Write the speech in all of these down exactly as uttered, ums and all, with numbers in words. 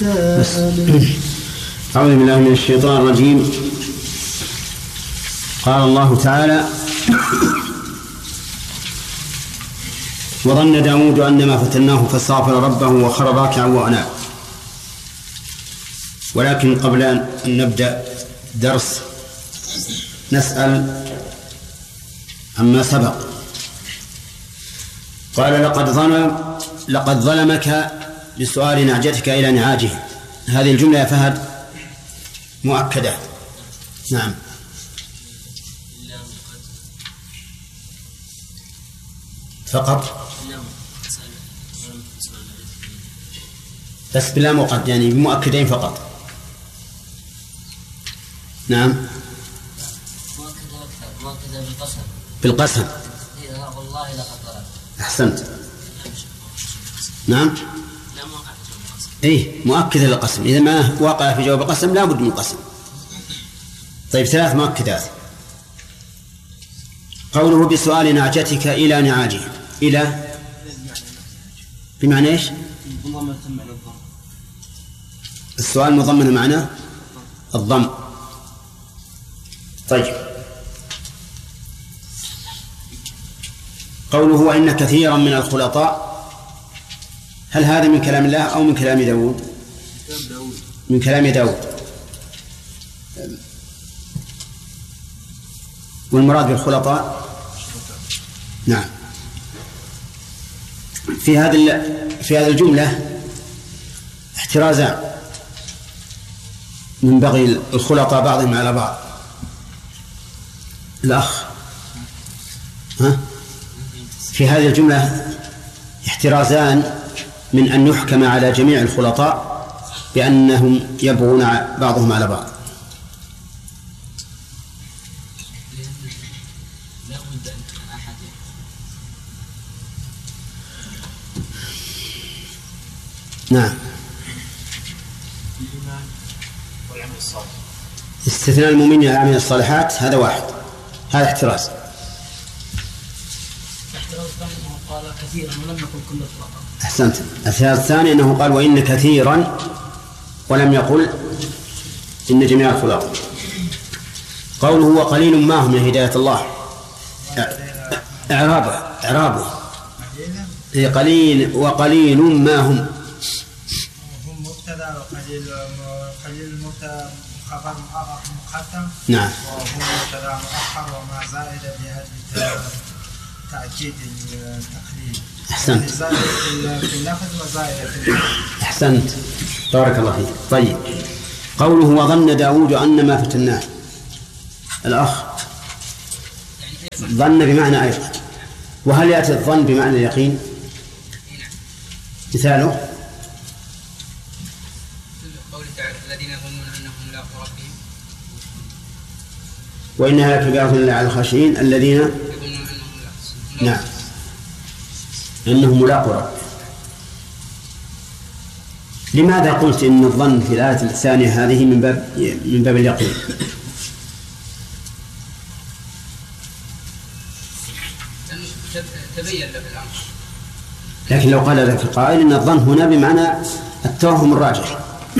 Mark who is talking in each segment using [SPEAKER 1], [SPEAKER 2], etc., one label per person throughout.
[SPEAKER 1] أعوذ بالله من الشيطان الرجيم. قال الله تعالى: وظن داود أنما فتناه فاستغفر ربه وخر راكعا وأناب. ولكن قبل أن نبدأ درس نسأل عما سبق. قال: لقد ظلم لقد ظلمك بسؤال نعجتك إلى نعاجه. هذه الجملة يا فهد مؤكدة. نعم. فقط بس بلا مقد، يعني بمؤكدين فقط. نعم.
[SPEAKER 2] مؤكدة بالقسم.
[SPEAKER 1] بالقسم.
[SPEAKER 2] والله لقد ظلم.
[SPEAKER 1] أحسنت. نعم. إيه مؤكدة للقسم، إذا ما وقع في جواب القسم لا بد من القسم. طيب، ثلاث مؤكدات. قوله بسؤال نعجتك إلى نعاجه. إلى بمعنى إيش؟ السؤال مضمن معنى الضم. طيب، قوله وإن كثيرا من الخلطاء، هل هذا من كلام الله أو من كلام داود؟ من كلام داود. والمراد بالخلطاء نعم في هذا في هذه الجملة احترازان من بغي الخلطاء بعضهم على بعض. الأخ ها في هذه الجملة احترازان من أن يحكم على جميع الخلطاء بأنهم يبغون بعضهم على بعض. نعم. استثناء المؤمنين والعاملين الصالحات هذا واحد، هذا احتراز.
[SPEAKER 2] قال كثيرا ولم يقل كل الخلطاء.
[SPEAKER 1] أحسنت. الاحتراز الثاني أنه قال وإن كثيرا ولم يقل إن جميع الخلطاء. قوله وقليل ما هم من هداية الله. إعرابه إعرابه قليل وقليل ما هم.
[SPEAKER 3] هم مبتدا وقليل قليل خبر مقدم.
[SPEAKER 1] نعم.
[SPEAKER 3] وهم مبتدا مؤخر وما زائد بهذا تأكيد التقليد.
[SPEAKER 1] أحسنت.
[SPEAKER 3] زائد في اللفظ وزائد في اللفظ.
[SPEAKER 1] أحسنت، بارك الله فيك. طيب، قوله وظن داود أنما فتناه. الأخ ظن بمعنى أيضا، وهل يأتي الظن بمعنى اليقين؟ مثاله
[SPEAKER 2] قوله تعالى الذين يظنون أنهم ملاقو ربهم
[SPEAKER 1] وإنها لكبيرة إلا على الخاشعين الذين
[SPEAKER 2] يظنون أنهم ملاقو.
[SPEAKER 1] نعم أنهم ملاقو ربهم. لماذا قلت إن الظن في الآية الثانية هذه من باب من باب اليقين؟
[SPEAKER 2] تبين له الأمر.
[SPEAKER 1] لكن لو قال لك قائل إن الظن هنا بمعنى التوهم الراجح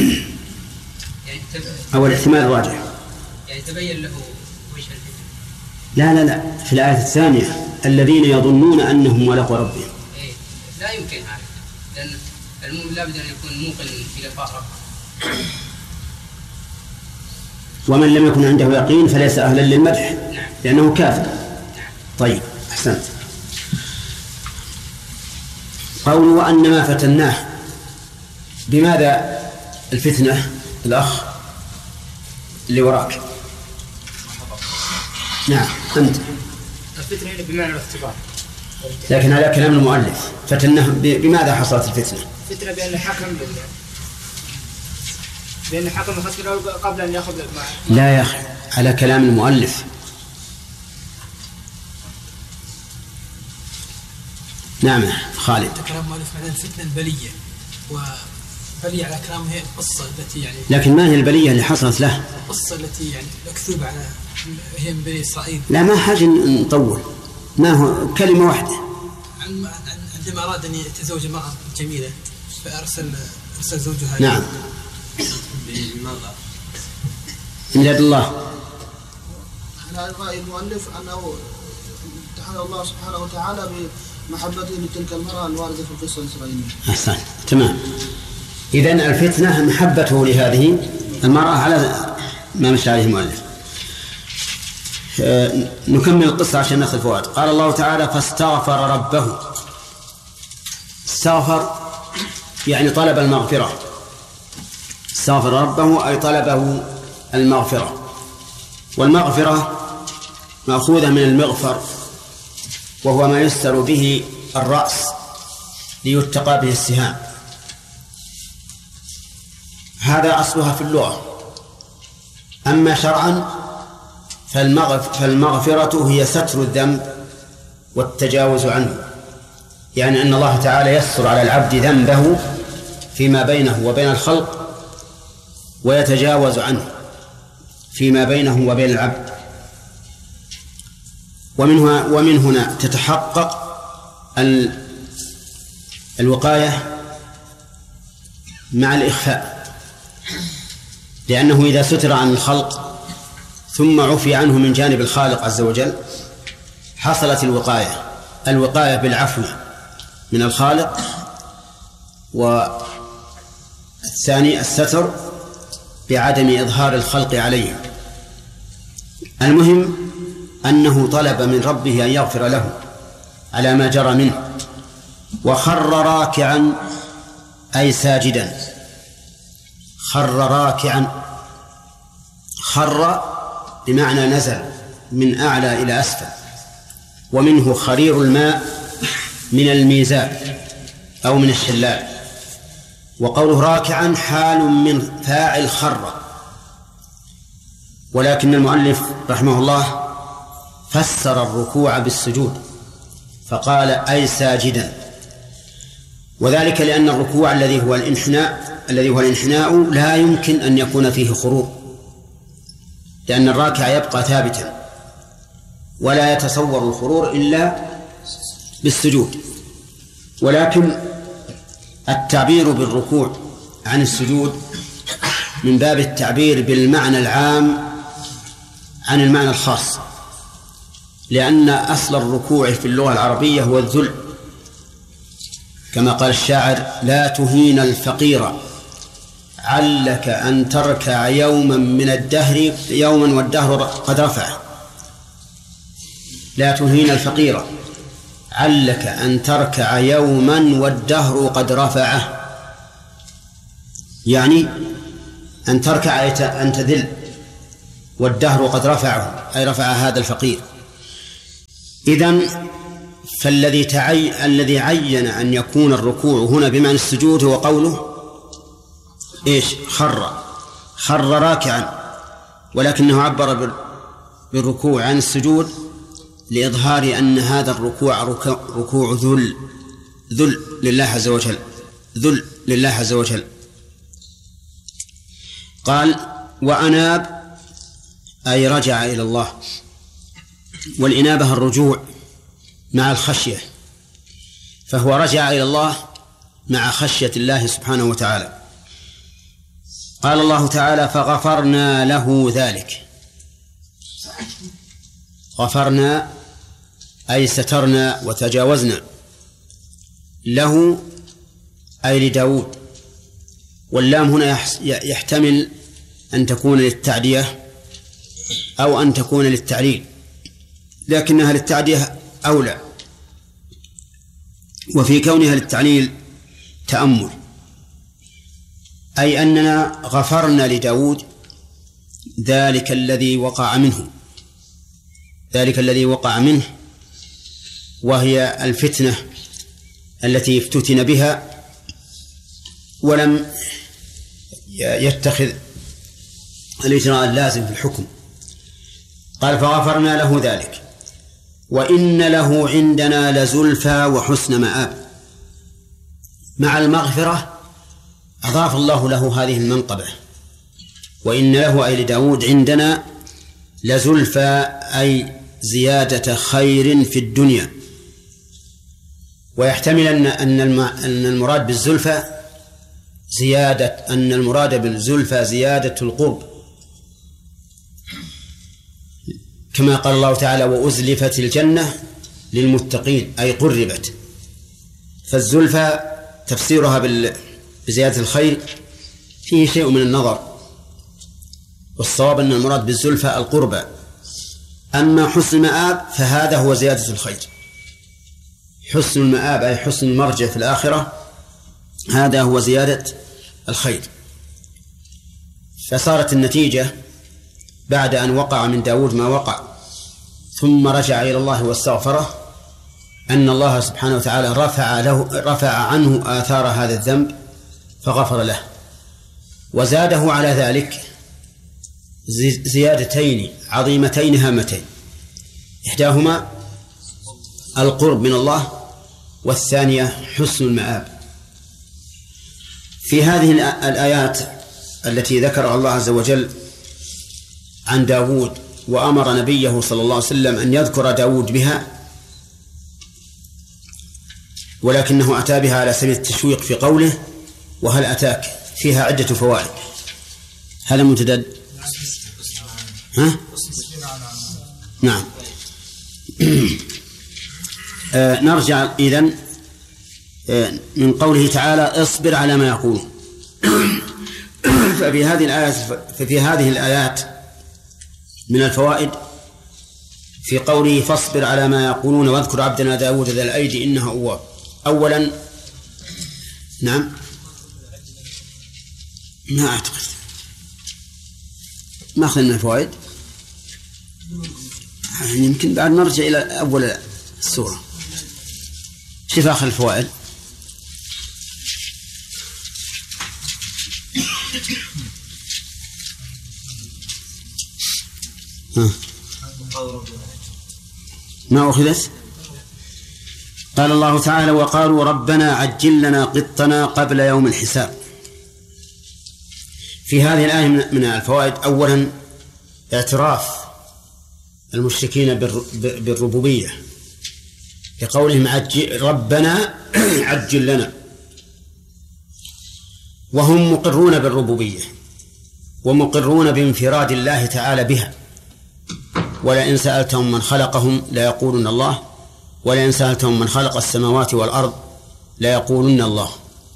[SPEAKER 1] أو الاحتمال الراجح،
[SPEAKER 2] يعني تبين له وجه الفتنة.
[SPEAKER 1] لا لا لا في الآية الثانية الذين يظنون أنهم ملاقو ربهم.
[SPEAKER 2] إيه لا يمكن هذا، لأن المؤمن لابد أن يكون موقن بلقاء ربه.
[SPEAKER 1] ومن لم يكن عنده يقين فليس أهلا للمدح.
[SPEAKER 2] نعم.
[SPEAKER 1] لأنه كافر.
[SPEAKER 2] نعم.
[SPEAKER 1] طيب، أحسنت. قوله وأنما فتناه، بماذا الفتنة؟ الأخ اللي وراك. نعم أنت.
[SPEAKER 2] الفتنة بمعنى الاختبار،
[SPEAKER 1] لكن على كلام المؤلف فتنه بماذا حصلت الفتنة؟
[SPEAKER 2] الفتنة بأن حكم بالله بأن حكم خسره قبل أن يأخذ الماء.
[SPEAKER 1] لا يا أخي، على كلام المؤلف. نعم خالد.
[SPEAKER 4] كلام المؤلف معناه الفتنة البلية، وبلية على كلامه هي القصة التي يعني.
[SPEAKER 1] لكن ما هي البلية اللي حصلت له؟
[SPEAKER 4] القصة التي يعني مكتوبة على هي من بني إسرائيل.
[SPEAKER 1] لا ما حاجة نطول، ما هو كلمة واحدة.
[SPEAKER 4] عندما أراد أن يتزوج امرأة جميلة فأرسل أرسل زوجها
[SPEAKER 1] نعم إمداد الله.
[SPEAKER 5] على رأي المؤلف أنه امتحن الله سبحانه وتعالى بمحبته لتلك المرأة الواردة في القصة الإسرائيلية.
[SPEAKER 1] أحسن، تمام. إذن الفتنة محبته لهذه المرأة على ما مشى عليه المؤلف. آه نكمل القصة عشان نصل فوائد. قال الله تعالى: فاستغفر ربه. استغفر يعني طلب المغفرة. استغفر ربه أي طلبه المغفرة. والمغفرة مأخوذة من المغفر، وهو ما يستر به الرأس ليتقى به السهام. هذا أصلها في اللغة. أما شرعا فالمغفرة هي ستر الذنب والتجاوز عنه، يعني أن الله تعالى يستر على العبد ذنبه فيما بينه وبين الخلق ويتجاوز عنه فيما بينه وبين العبد. ومنها ومن هنا تتحقق الوقاية مع الإخفاء، لأنه إذا ستر عن الخلق ثم عفي عنه من جانب الخالق عز وجل حصلت الوقاية الوقاية بالعفو من الخالق، والثاني الستر بعدم إظهار الخلق عليه. المهم أنه طلب من ربه أن يغفر له على ما جرى منه، وخر راكعا أي ساجدا. خر راكعا، خر بمعنى نزل من أعلى إلى أسفل، ومنه خرير الماء من الميزاب أو من الشلال. وقوله راكعا حال من فاعل خر، ولكن المؤلف رحمه الله فسر الركوع بالسجود فقال أي ساجدا، وذلك لأن الركوع الذي هو الانحناء الذي هو الانحناء لا يمكن أن يكون فيه خروج، لأن الراكع يبقى ثابتا ولا يتصور الخرور إلا بالسجود. ولكن التعبير بالركوع عن السجود من باب التعبير بالمعنى العام عن المعنى الخاص، لأن أصل الركوع في اللغة العربية هو الذل، كما قال الشاعر: لا تهين الفقير علك أن تركع يوما من الدهر يوما والدهر قد رفعه. لا تهين الفقير علك أن تركع يوما والدهر قد رفعه، يعني أن تركع أن تذل، والدهر قد رفعه أي رفع هذا الفقير. إذن فالذي تعي... الذي عين أن يكون الركوع هنا بمعنى السجود هو قوله إيش؟ خر خر راكعا، ولكنه عبر بالركوع عن السجود لإظهار أن هذا الركوع ركوع ذل ذل لله عز وجل ذل لله عز وجل. قال: وأناب أي رجع إلى الله، والإنابة الرجوع مع الخشية، فهو رجع إلى الله مع خشية الله سبحانه وتعالى. قال الله تعالى: فغفرنا له ذلك. غفرنا أي سترنا وتجاوزنا، له أي لداود، واللام هنا يحتمل أن تكون للتعدية أو أن تكون للتعليل، لكنها للتعدية أولى، وفي كونها للتعليل تأمل، أي أننا غفرنا لداود ذلك الذي وقع منه ذلك الذي وقع منه وهي الفتنة التي افتتن بها ولم يتخذ الإجراء اللازم في الحكم. قال: فغفرنا له ذلك وإن له عندنا لزلفى وحسن مآب. مع المغفرة أضاف الله له هذه المنقبة، وإن له أي لداود عندنا لزلفى أي زيادة خير في الدنيا. ويحتمل أن أن المراد بالزلفى زيادة أن المراد بالزلفى زيادة القرب، كما قال الله تعالى وأزلفت الجنة للمتقين أي قربت. فالزلفى تفسيرها بزيادة الخير فيه شيء من النظر، والصواب أن المراد بالزلفى القربى. أما حسن المآب فهذا هو زيادة الخير، حسن المآب أي حسن المرجع في الآخرة، هذا هو زيادة الخير. فصارت النتيجة بعد أن وقع من داود ما وقع ثم رجع إلى الله واستغفره أن الله سبحانه وتعالى رفع, له رفع عنه آثار هذا الذنب فغفر له، وزاده على ذلك زيادتين عظيمتين هامتين، إحداهما القرب من الله، والثانية حسن المآب. في هذه الآيات التي ذكرها الله عز وجل عن داود وأمر نبيه صلى الله عليه وسلم أن يذكر داود بها، ولكنه أتى بها على سبيل التشويق في قوله وهل أتاك، فيها عدة فوائد. هذا ممتدد. ها؟ نعم. آه نرجع إذن آه من قوله تعالى اصبر على ما يقولون. ففي هذه الآيات ففي هذه الآيات من الفوائد في قوله فاصبر على ما يقولون واذكر عبدنا داود ذا الأيدي إنه أواب. أولا نعم ما أعتقد ما أخذنا الفوائد، يمكن بعد نرجع إلى أول السورة. شوف آخر الفوائد. ها. ما أخذت؟ قال الله تعالى وقالوا ربنا عجل لنا قطنا قبل يوم الحساب. في هذه الآية من الفوائد أولا اعتراف المشركين بالربوبية لقولهم عجل ربنا عجل لنا، وهم مقرون بالربوبية ومقرون بانفراد الله تعالى بها. ولئن سألتهم من خلقهم ليقولن الله ولئن سألتهم من خلق السماوات والأرض ليقولن الله.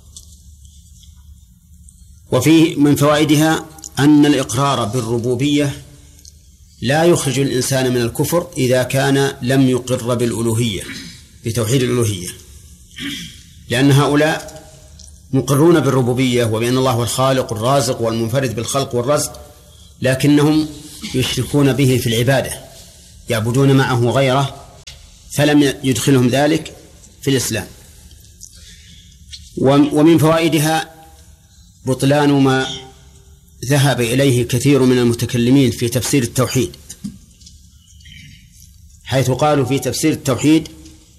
[SPEAKER 1] وفيه من فوائدها أن الإقرار بالربوبية لا يخرج الإنسان من الكفر إذا كان لم يقر بالألوهية بتوحيد الألوهية، لأن هؤلاء مقرون بالربوبية وبأن الله هو الخالق الرازق والمنفرد بالخلق والرزق، لكنهم يشركون به في العبادة، يعبدون معه غيره، فلم يدخلهم ذلك في الإسلام. ومن فوائدها بطلان ما ذهب إليه كثير من المتكلمين في تفسير التوحيد، حيث قالوا في تفسير التوحيد